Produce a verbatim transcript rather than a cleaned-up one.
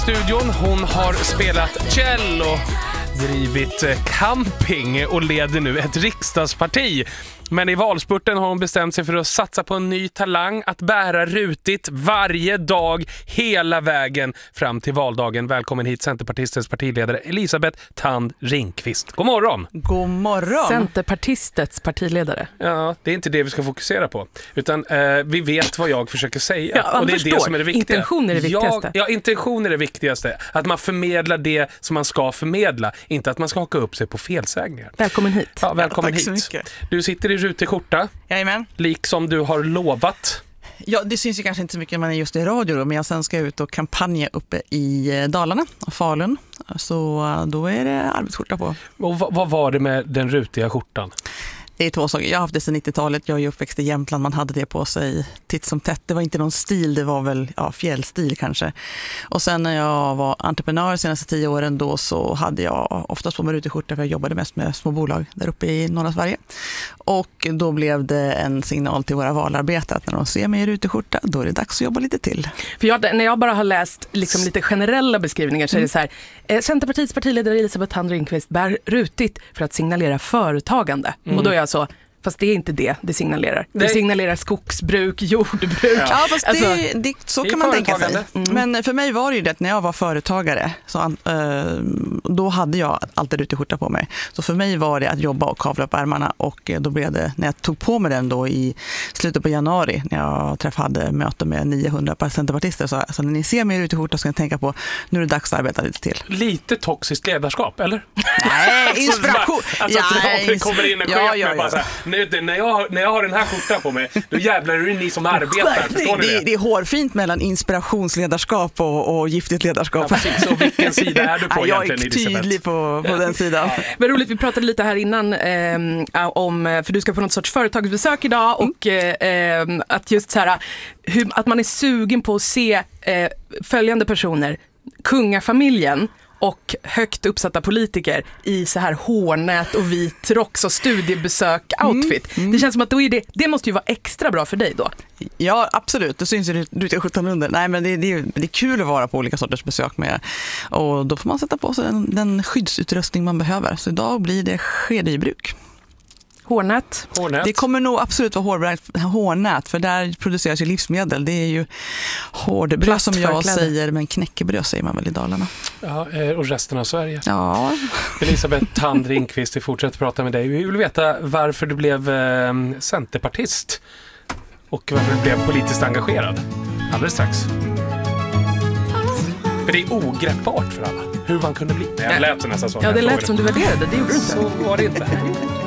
Studion, hon har spelat cello, drivit camping och leder nu ett riksdagsparti. Men i valspurten har hon bestämt sig för att satsa på en ny talang, att bära rutigt varje dag hela vägen fram till valdagen. Välkommen hit Centerpartistens partiledare Elisabeth Thand Ringqvist. God morgon! God morgon! Centerpartistets partiledare. Ja, det är inte det vi ska fokusera på. Utan eh, vi vet vad jag försöker säga. Ja, och det är förstår. det som är det viktiga. Intention är det viktigaste. Ja, ja, intention är det viktigaste. Att man förmedlar det som man ska förmedla. Inte att man ska haka upp sig på felsägningar. Välkommen hit. Ja, välkommen ja, tack så hit. mycket. Du sitter i rutig skjorta. Jajamän. Liksom du har lovat. Ja, det syns ju kanske inte så mycket när man är just i radio då, men jag sen ska ut och kampanja uppe i Dalarna och Falun. Så då är det arbetsskjorta på. Och vad, vad var det med den rutiga skjortan? Det är två saker. Jag har haft det sedan nittiotalet. Jag är ju uppväxt i Jämtland. Man hade det på sig titt som tätt. Det var inte någon stil. Det var väl ja, fjällstil kanske. Och sen när jag var entreprenör de senaste tio åren då så hade jag oftast på mig rutig skjorta för jag jobbade mest med små bolag där uppe i norra Sverige. Och då blev det en signal till våra valarbetare att när de ser mig i rutig skjorta då är det dags att jobba lite till. För jag, när jag bara har läst liksom lite generella beskrivningar så är det så här. Eh, Centerpartiets partiledare Elisabeth Thand Ringqvist bär rutigt för att signalera företagande. Mm. Och då är jag så... Fast det är inte det det signalerar. Det Nej. signalerar skogsbruk, jordbruk. Ja, Ja, fast alltså, det, det, så det kan man tänka sig. Mm. Men för mig var det ju det att när jag var företagare så, eh, då hade jag alltid rutig skjorta på mig. Så för mig var det att jobba och kavla upp ärmarna och då blev det, när jag tog på mig den då i slutet på januari när jag träffade möte med niohundra centerpartister så, så när ni ser mig i rutig skjorta så kan jag tänka på nu är det dags att arbeta lite till. Lite toxiskt ledarskap, eller? Nej, inspiration! Alltså att det kommer in en chef ja, ja, med bara ja. så här, nu, när, jag, när jag har den här skjortan på mig, då jävlar är det ni som arbetar, förstår ni det, det? det, det är hårfint mellan inspirationsledarskap och, och giftigt ledarskap. Ja, precis. Så vilken sida är du på Nej, jag egentligen, är Elisabeth? tydlig på, på den sidan. Men roligt, vi pratade lite här innan eh, om, för du ska på något sorts företagsbesök idag och eh, att just så här, hur, att man är sugen på att se eh, följande personer, kungafamiljen och högt uppsatta politiker i så här hårnät och vit rocks och studiebesök-outfit. Mm, mm. Det känns som att då är det, det måste ju vara extra bra för dig då. Ja, absolut. Det syns ju rutiga skjortan under. Nej, men det, det, det är kul att vara på olika sorters besök med. Och då får man sätta på sig den, den skyddsutrustning man behöver. Så idag blir det skede i bruk. Hårnät. Hårnät. Det kommer nog absolut vara hårbrängt, hårnät, för där produceras ju livsmedel. Det är ju hårdbröd som jag säger, men knäckebröd säger man väl i Dalarna. Ja, och resten av Sverige. Ja. Elisabeth Thand Ringqvist, vi fortsätter prata med dig. Vi vill veta varför du blev eh, centerpartist och varför du blev politiskt engagerad. Alldeles strax. För det är ogreppbart för alla hur man kunde bli. Jag lät nästan så. Ja, det lät som du värderade, det gjorde du inte. Så var det inte.